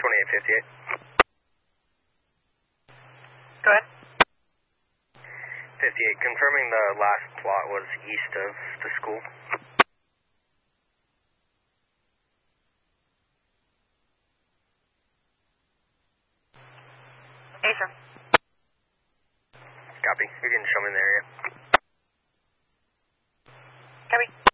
2858. Go ahead. 58, confirming the last plot was east of the school. Hey, sir. Copy. You can show me the area. Copy.